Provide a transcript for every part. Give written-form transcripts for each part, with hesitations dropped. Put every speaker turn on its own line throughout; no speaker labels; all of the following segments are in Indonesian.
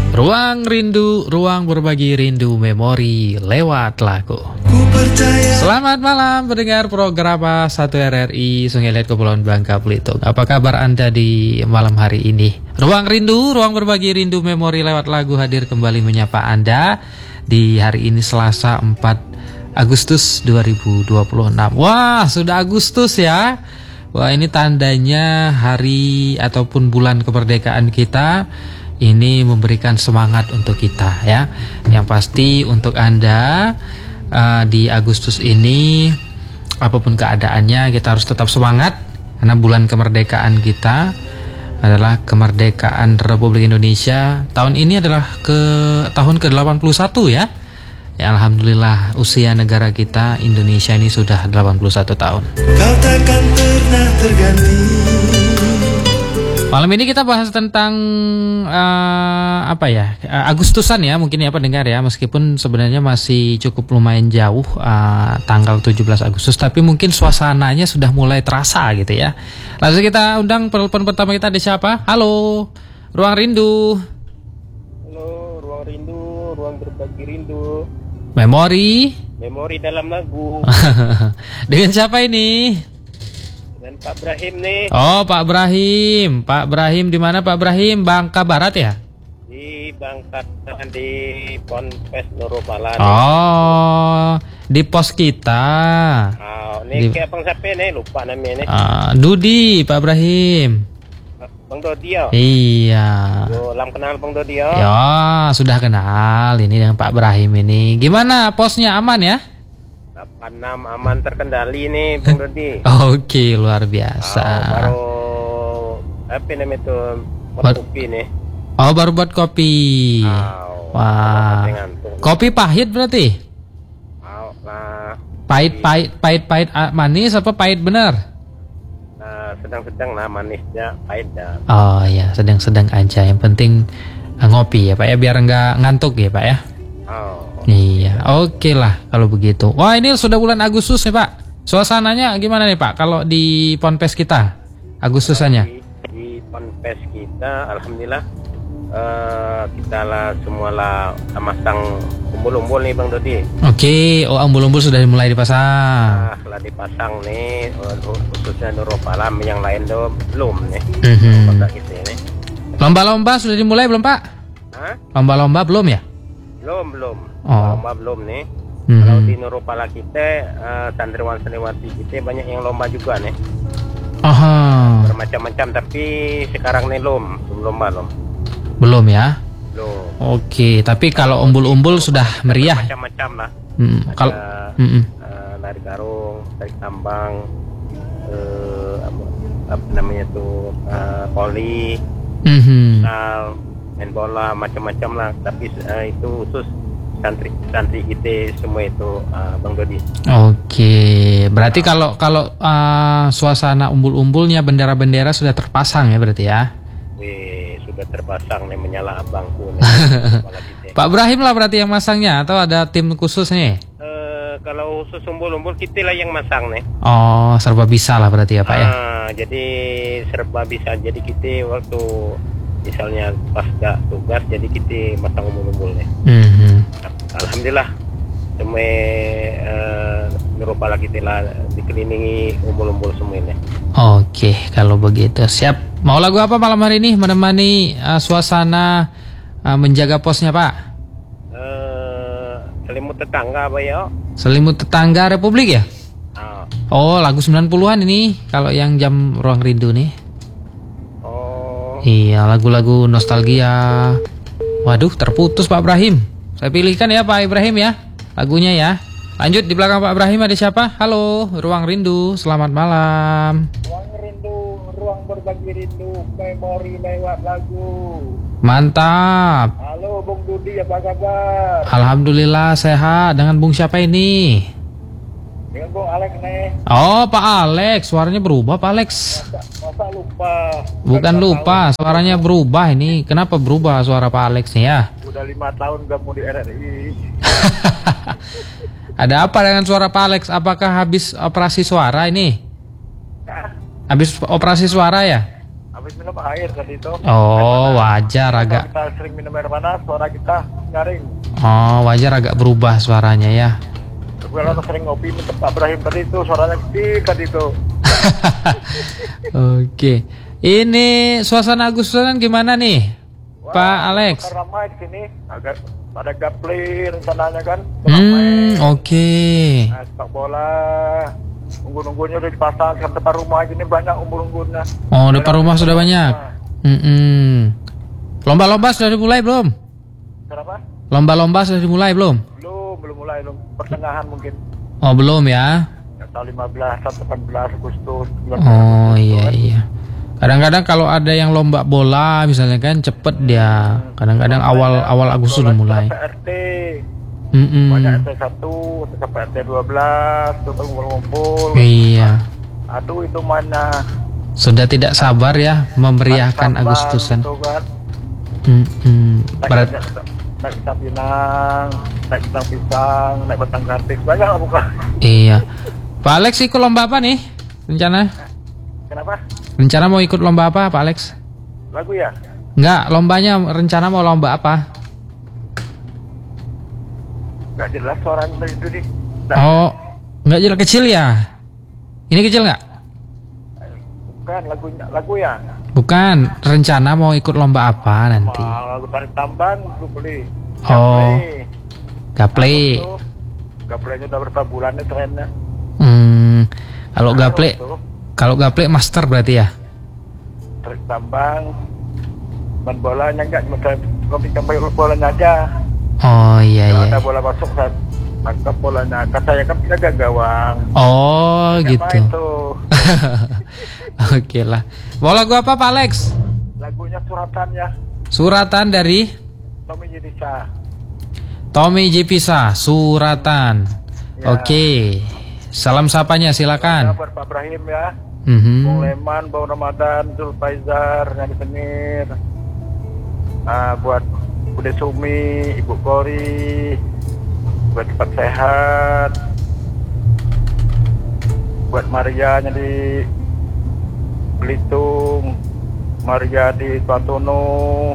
Ruang Rindu, ruang berbagi rindu memori lewat lagu. Selamat malam pendengar program 1 RRI Sungai Liat Kepulauan Bangka Belitung. Apa kabar Anda di malam hari ini? Ruang Rindu, ruang berbagi rindu memori lewat lagu hadir kembali menyapa Anda di hari ini Selasa 4 Agustus 2026. Wah, sudah Agustus ya. Wah, ini tandanya hari ataupun bulan kemerdekaan kita ini memberikan semangat untuk kita ya. Yang pasti untuk Anda di Agustus ini apapun keadaannya kita harus tetap semangat karena bulan kemerdekaan kita adalah kemerdekaan Republik Indonesia. Tahun ini adalah tahun ke-81 ya. Ya, alhamdulillah usia negara kita Indonesia ini sudah 81 tahun.
Kau takkan pernah terganti.
Malam ini kita bahas tentang Agustusan ya mungkin ya pendengar ya, meskipun sebenarnya masih cukup lumayan jauh tanggal 17 Agustus, tapi mungkin suasananya sudah mulai terasa gitu ya. Langsung kita undang penelpon pertama kita, ada siapa? Halo, Ruang Rindu.
Halo, Ruang Rindu, ruang berbagi rindu.
Memori
dalam lagu.
Dengan siapa ini?
Dan Pak Brahim nih.
Oh, Pak Brahim. Pak Brahim di mana Pak Brahim? Bangka Barat ya?
Di Bangka, di Ponpes Nurupalan.
Oh, di pos kita.
Oh, ini kayak Bang siapa nih? Lupa namanya nih.
Dudi, Pak Brahim.
Bang Dodi ya?
Iya.
Yo, lam kenal Bang Dodi ya?
Ya, sudah kenal ini dengan Pak Brahim ini. Gimana posnya, aman ya?
86 aman terkendali nih Bang Dodi.
Oke, luar biasa.
Baru apa namanya itu? Kopi nih.
Oh, baru buat kopi. Wah. Kopi pahit berarti?
Nah.
Pahit manis apa pahit bener?
Sedang-sedang lah, manisnya pahit ya.
Oh ya, sedang-sedang aja. Yang penting ngopi ya Pak ya, biar nggak ngantuk ya Pak ya. Iya, oke lah kalau begitu. Wah, ini sudah bulan Agustus nih Pak. Suasananya gimana nih Pak kalau di Ponpes kita Agustusannya?
Di Ponpes kita, alhamdulillah kita lah semua lah masang umbul-umbul nih Bang Dodi.
Oke, umbul-umbul sudah mulai dipasang.
Setelah dipasang nih, khususnya Nurupalam, yang lain tuh belum nih.
Lomba-lomba sudah dimulai belum Pak?
Hah?
Lomba-lomba belum ya?
Belum.
Oh.
Lomba belum nih. Kalau di Nurupala kita, santriwan-santriwati kita banyak yang lomba juga nih.
Aha.
Bermacam-macam, tapi sekarang nih belum lomba loh.
Belum ya?
Belum.
Oke, tapi kalau umbul-umbul sudah meriah.
Macam-macam lah.
Kalau
lari karung, tarik tambang, apa namanya tuh, poli, main bola, macam-macam lah. Tapi itu khusus santri kita semua itu, Bang Dodi. Oke,
berarti kalau suasana umbul-umbulnya, bendera-bendera sudah terpasang ya berarti ya?
Sudah terpasang nih, menyala abangku nih.
Pak Brahim lah berarti yang masangnya atau ada tim khusus nih?
Kalau khusus umbul-umbul kita lah yang masang nih.
Oh, serba bisa lah berarti ya Pak ya?
Jadi serba bisa. Jadi kita waktu misalnya pas gak tugas, jadi kita masang umbul-umbul nih. Alhamdulillah semua Nurupala kita lah dikelilingi umbul-umbul semua ini.
Oke, kalau begitu siap. Mau lagu apa malam hari ini menemani suasana menjaga posnya Pak?
Selimut tetangga apa ya?
Selimut tetangga Republik ya? Oh, lagu 90-an ini kalau yang jam Ruang Rindu nih. Iya, lagu-lagu nostalgia. Waduh, terputus Pak Ibrahim. Saya pilihkan ya Pak Ibrahim ya lagunya ya. Lanjut, di belakang Pak Ibrahim ada siapa? Halo, Ruang Rindu, selamat malam.
Ruang Rindu, ruang berbagi rindu, memori lewat lagu.
Mantap.
Halo Bung Dudi, apa kabar?
Alhamdulillah sehat. Dengan Bung siapa ini?
Dengan Bung Alex nih.
Oh, Pak Alex, suaranya berubah Pak Alex.
Masa lupa?
Bukan lupa, suaranya berubah ini. Kenapa berubah suara Pak Alex nih ya?
Udah 5 tahun gak mau di RRI.
Ada apa dengan suara Pak Alex? Apakah habis operasi suara ini? Habis operasi suara ya?
Habis
Habis minum air tadi itu.
Oh, wajar agak.
Kita sering minum air panas, suara kita nyaring.
Oh, wajar agak berubah suaranya ya.
Kalau sering ngopi minum Pak Ibrahim tadi itu suaranya kecil tadi itu.
Oke. Ini suasana Agustusan gimana nih,
Wah,
Pak Alex?
Ramai di sini, agak pada gaple rencananya kan.
Oke.
Nah, sepak bola, unggun-unggunnya udah dipasang ke depan rumah ini banyak unggun-unggunnya.
Oh, depan rumah sudah banyak. Lomba-lomba sudah dimulai belum?
Kenapa?
Lomba-lomba sudah dimulai belum?
Belum mulai, belum. Pertengahan mungkin.
Oh, belum ya?
Atau 15 atau 18 Agustus.
Oh, iya. Kadang-kadang kalau ada yang lomba bola misalnya kan cepet dia. Kadang-kadang awal Agustus udah mulai.
RT. Banyak RT 1 sampai RT 12 tuh ngumpul.
Iya.
Aduh itu mana?
Sudah tidak sabar ya memeriahkan Agustusan.
Naik kita pinang, naik kita pisang, naik batang kantis, banyak lah bukan?
Iya. Pak Alex ikut lomba apa nih? Rencana?
Kenapa?
Rencana mau ikut lomba apa, Pak Alex?
Lagu ya?
Enggak, lombanya rencana mau lomba apa?
Gak jelas suaranya itu nih.
Oh, enggak jelas, kecil ya? Ini kecil nggak?
Bukan lagu ya?
Bukan, rencana mau ikut lomba apa nanti?
Lagu tarik tambang, lu beli.
Oh, gaple.
Gaplenya udah berapa bulan nih trennya?
Kalau gaple master berarti ya?
Tarik tambang, main bolanya enggak, cuma saya kopi kembali bolanya aja.
Oh iya.
Kalau ada bola masuk saya tangkap bolanya. Kata saya kan jaga gawang.
Oh
Gak
gitu. Oke lah. Mau lagu apa, Pak Alex?
Lagunya Suratan ya.
Suratan dari
Tommy Jedisa.
Tommy Jepisa, Suratan.
Ya.
Oke. Salam sapanya silakan.
Buat Pak Ibrahim ya. Bung Leman, Bang Ramadan, Zul Faizar, Nyanyi Senir. Buat Bude Sumi, Ibu Kori, buat cepat sehat. Buat Maria di Belitung, Maria di Patono,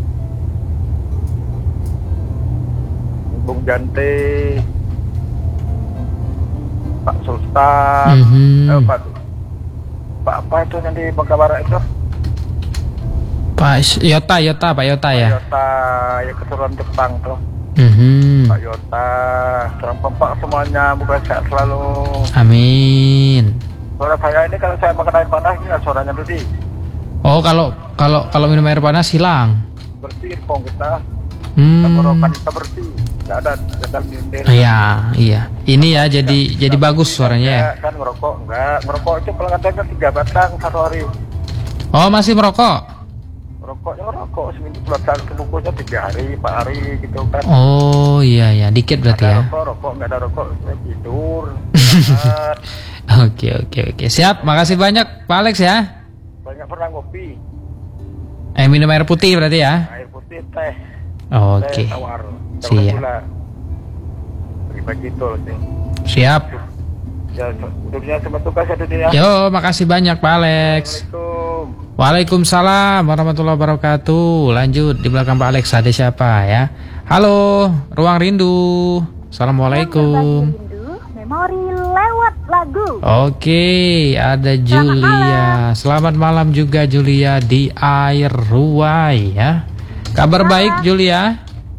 Bung Jante, Pak Sultan, Pak apa itu yang di Bangka Barat itu?
Pak Yota ya.
Pak Yota, ya keturunan Jepang tuh. Pak Yota, serang semuanya, bukan sehat selalu.
Amin.
Suara saya ini kalau saya makan air panas ini suaranya Dudi.
Oh, kalau minum air panas hilang.
Bersih pong kita. Tenggorokan kita bersih. Enggak ada mindir.
Iya. Ini ya jadi bagus suaranya ya.
Kan ngerokok enggak. Ngerokok itu kalau kadang 3 batang satu hari.
Oh, masih merokok?
Ngerokok seminggu pulang sebungkusnya 3 hari, 4 hari gitu kan.
Oh iya, dikit berarti ya.
Rokok enggak ada rokok, saya tidur.
Oke. Siap, makasih banyak Pak Alex ya.
Banyak pernah ngopi.
Minum air putih berarti ya.
Air putih, teh.
Oke.
Teh tawar.
Siap.
Begitu sih.
Siap.
Ya, hidupnya sama tugas ya dunia.
Yo, makasih banyak Pak Alex.
Assalamualaikum.
Waalaikumsalam warahmatullahi wabarakatuh. Lanjut di belakang Pak Alex ada siapa ya? Halo, Ruang Rindu. Assalamualaikum.
Rindu, memori lewat lagu.
Oke, ada Julia. Selamat malam juga Julia di Air Ruai ya. Kabar baik Julia?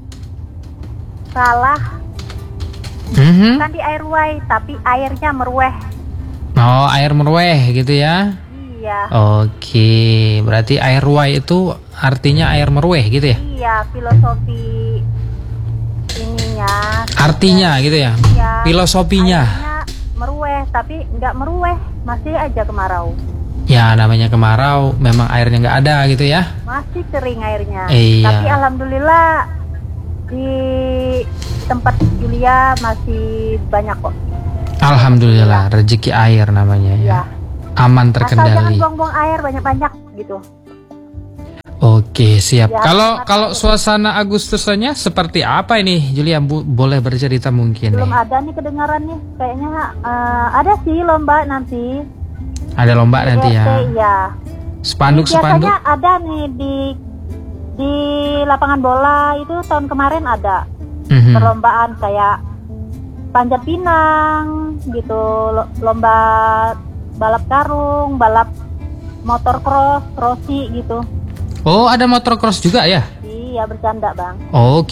Salah. Bukan di air ruai, tapi airnya merueh.
Oh, air merueh gitu ya?
Iya.
Oke, berarti air ruai itu artinya air merueh gitu ya?
Iya, filosofi ininya.
Artinya gitu ya?
Iya.
Filosofinya.
Airnya merueh, tapi nggak merueh, masih aja kemarau.
Ya, namanya kemarau, memang airnya nggak ada gitu ya?
Masih kering airnya.
Iya.
Tapi alhamdulillah di tempat Julia masih banyak kok.
Alhamdulillah, rezeki air namanya ya.
Iya.
Aman
Asal
terkendali.
jangan buang-buang air banyak-banyak gitu.
Oke, siap.
Ya,
Kalau suasana Agustusannya seperti apa ini, Julia? Boleh bercerita mungkin?
Belum ada nih kedengaran nih. Kayaknya ada sih lomba nanti.
Ada lomba nanti ya.
Iya.
Spanduk-spanduk?
Biasanya ada nih di lapangan bola itu tahun kemarin ada perlombaan kayak panjat pinang gitu, lomba balap karung, balap motor cross, rossi gitu.
Oh, ada motor cross juga ya?
Iya, bercanda Bang.
Oh,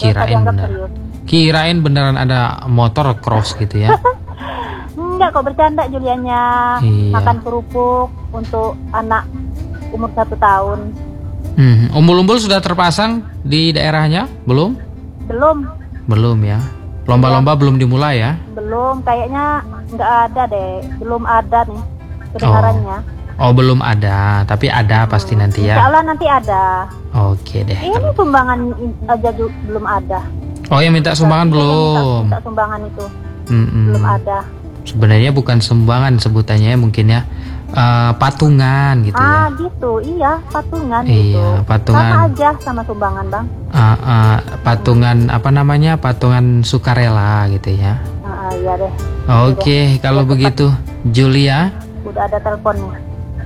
Kirain
beneran ada motor cross gitu ya?
Enggak kok, bercanda Julianya.
Iya.
Makan kerupuk untuk anak umur 1 tahun.
Umbul-umbul sudah terpasang di daerahnya? Belum? Belum ya. Lomba-lomba belum dimulai ya?
Belum, kayaknya nggak ada deh. Belum ada nih kedengarannya.
Oh, belum ada, tapi ada pasti nanti ya.
Insya Allah nanti ada.
Oke deh.
Ini sumbangan aja belum ada.
Oh, yang minta sumbangan belum?
Minta sumbangan itu belum ada.
Sebenarnya bukan sumbangan sebutannya mungkin ya, patungan gitu ya.
Gitu, iya, patungan
Iya,
gitu.
patungan.
Sama aja sama sumbangan Bang.
Patungan apa namanya? Patungan sukarela gitu ya.
Iya deh.
Oke, kalau begitu Julia.
Udah ada telepon nih.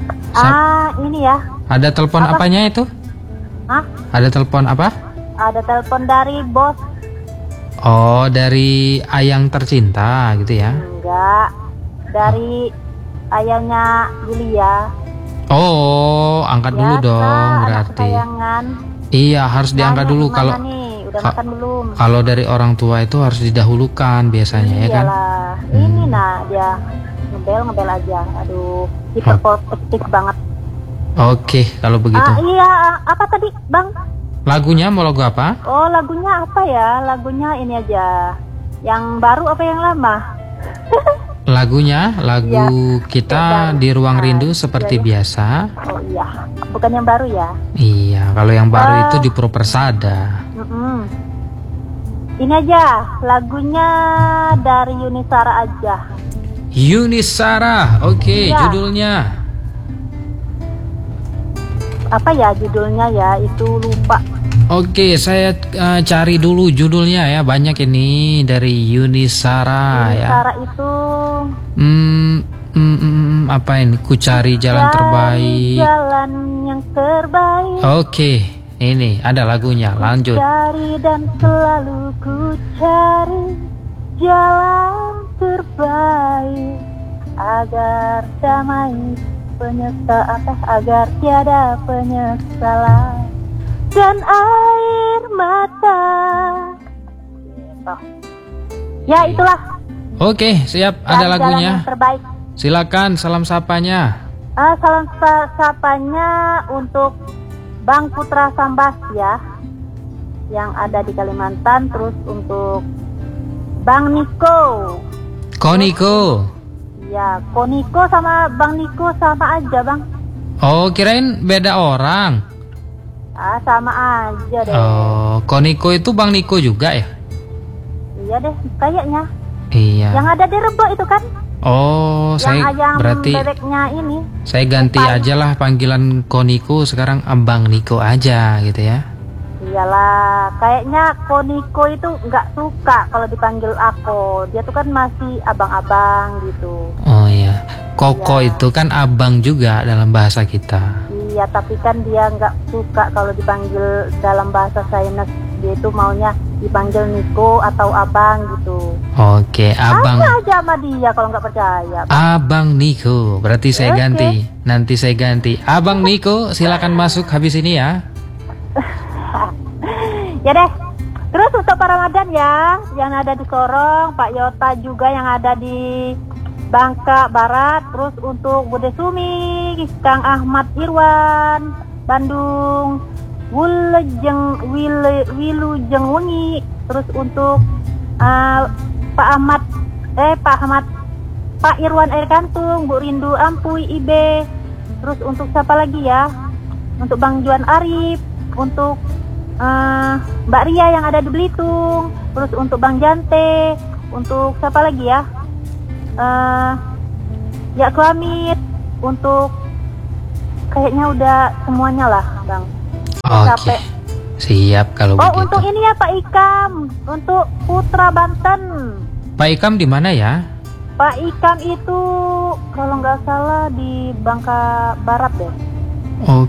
Ini ya.
Ada telepon apanya itu? Ada telepon apa?
Ada telepon dari bos.
Oh, dari Ayang tercinta gitu ya?
Enggak, dari ayahnya Julia.
Oh, angkat dulu dong berarti.
Kesayangan.
Iya, harus diangkat dulu kalau
udah makan belum?
Kalau dari orang tua itu harus didahulukan biasanya. Iyalah. Ya kan?
Ini dia ngebel aja. Aduh, hiperprotektif banget.
Oke, kalau begitu.
Iya, apa tadi, Bang?
Lagunya mau lagu apa?
Oh, lagunya apa ya? Lagunya ini aja. Yang baru apa yang lama?
Lagu kita di Ruang Rindu seperti biasa.
Oh iya, bukan yang baru ya?
Iya, kalau yang baru itu di Propersada.
Ini aja, lagunya dari Yunisara aja.
Yunisara, oke,
Iya.
Judulnya?
Apa ya judulnya ya? Itu lupa.
Oke, saya cari dulu judulnya ya. Banyak ini dari Yunisara ya.
Yunisara itu
apa ini? Ku cari jalan terbaik.
Jalan yang terbaik.
Oke, ini ada lagunya. Lanjut.
Cari dan selalu ku cari jalan terbaik agar damai agar tiada penyesalan dan air mata. Ya itulah.
Oke, siap. Ada lagunya.
Terbaik.
Silakan salam sapanya.
Salam sapanya untuk Bang Putra Sambas ya, yang ada di Kalimantan. Terus untuk Bang Niko.
Koniko.
Ya, Koniko sama Bang Niko sama aja Bang.
Oh, kirain beda orang.
Sama aja deh.
Oh, Koniko itu Bang Niko juga ya?
Iya deh, kayaknya.
Iya.
Yang ada di Rebo itu kan?
Oh, saya berarti
bebeknya ini.
Saya ganti aja lah panggilan Koniko sekarang Bang Niko aja gitu ya.
Iyalah, kayaknya Koniko itu nggak suka kalau dipanggil aku. Dia tuh kan masih abang-abang gitu.
Oh iya, Koko itu kan abang juga dalam bahasa kita.
Iya, tapi kan dia nggak suka kalau dipanggil dalam bahasa Chinese. Dia itu maunya dipanggil Niko atau abang gitu.
Oke, abang.
Tanya aja sama dia kalau nggak percaya.
Abang Niko, berarti saya ganti. Nanti saya ganti. Abang Niko, silakan masuk habis ini ya.
Ya deh. Terus untuk Pak Ramadan ya, yang ada di Sorong, Pak Yota juga yang ada di Bangka Barat. Terus untuk Bude Sumi, Kang Ahmad Irwan, Bandung, Wilujeng Wengi. Terus untuk Pak Irwan Air Kantung, Bu Rindu Ampuy Ibe. Terus untuk siapa lagi ya? Untuk Bang Juan Arif, untuk Mbak Ria yang ada di Belitung, terus untuk Bang Jante, untuk siapa lagi ya? Ya Kuamit, untuk kayaknya udah semuanya lah Bang.
Oke, siap kalau begitu.
Untuk ini ya Pak Ikam, untuk Putra Banten.
Pak Ikam di mana ya?
Pak Ikam itu kalau nggak salah di Bangka Barat deh.
Oh